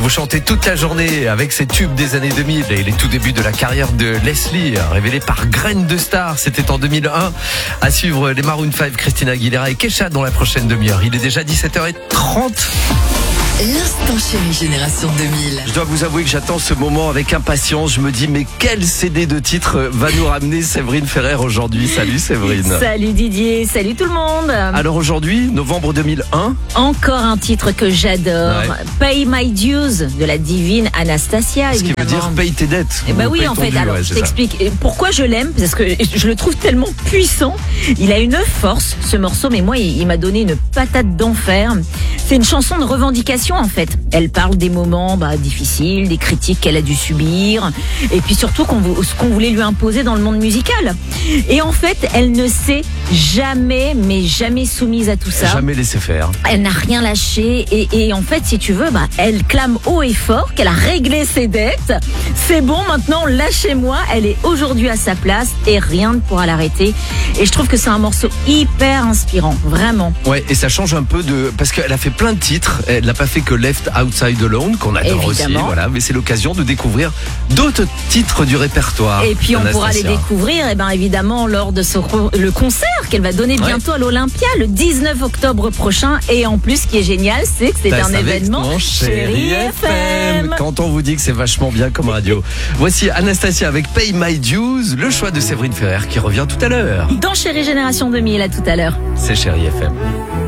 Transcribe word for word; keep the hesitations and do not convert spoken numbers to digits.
Vous chantez toute la journée avec ces tubes des années deux mille et les tout débuts de la carrière de Leslie, révélée par Graine de Star. C'était en deux mille un. À suivre les Maroon cinq, Christina Aguilera et Kesha dans la prochaine demi-heure. Il est déjà dix-sept heures trente. L'instant chéri Génération deux mille. Je dois vous avouer que j'attends ce moment avec impatience. Je me dis, mais quel C D de titre va nous ramener Séverine Ferrer aujourd'hui? Salut Séverine. Salut Didier, salut tout le monde. Alors aujourd'hui, novembre deux mille un. Encore un titre que j'adore. Ouais. Pay My Dues de la divine Anastasia. Ce qui veut dire paye tes dettes. Eh ben oui, en fait. Dû, alors, ouais, je t'explique. Ça. Pourquoi je l'aime? Parce que je le trouve tellement puissant. Il a une force, ce morceau, mais moi, il, il m'a donné une patate d'enfer. C'est une chanson de revendication. En fait, elle parle des moments bah, difficiles, des critiques qu'elle a dû subir, et puis surtout qu'on, ce qu'on voulait lui imposer dans le monde musical. Et en fait, elle ne s'est jamais, mais jamais soumise à tout ça. Jamais laissé faire. Elle n'a rien lâché, et, et en fait, si tu veux, bah, elle clame haut et fort qu'elle a réglé ses dettes. C'est bon, maintenant, lâchez-moi. Elle est aujourd'hui à sa place, et rien ne pourra l'arrêter. Et je trouve que c'est un morceau hyper inspirant, vraiment. Ouais, et ça change un peu de, parce qu'elle a fait plein de titres. Elle n'a pas fait que Left Outside Alone, qu'on adore Évidemment. aussi, voilà, mais c'est l'occasion de découvrir d'autres titres du répertoire. Et puis on pourra les découvrir, et ben évidemment lors de ce le concert qu'elle va donner bientôt ouais. à l'Olympia le dix-neuf octobre prochain. Et en plus, ce qui est génial, c'est que c'est T'as un événement Chéri F M. Quand on vous dit que c'est vachement bien comme radio. Voici Anastasia avec Pay My Dues, le choix de Séverine Ferrer qui revient tout à l'heure. Dans Chéri Génération deux mille, à tout à l'heure. C'est Chéri F M.